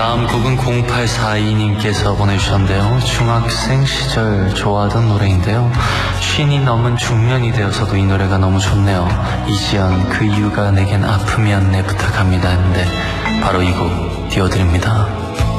다음 곡은 0842님께서 보내주셨는데요. 중학생 시절 좋아하던 노래인데요. 쉰이 넘은 중년이 되어서도 이 노래가 너무 좋네요. 이지연 그 이유가 내겐 아프면 내 부탁합니다 했는데 바로 이 곡 띄워드립니다.